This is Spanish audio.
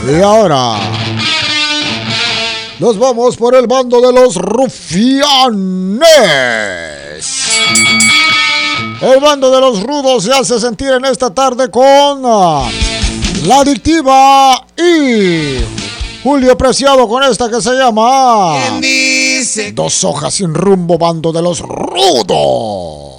Y ahora nos vamos por el bando de los rufianes. El bando de los rudos se hace sentir en esta tarde con La Adictiva y Julio Preciado con esta que se llama ¿Quién dice? Dos hojas sin rumbo, bando de los rudos.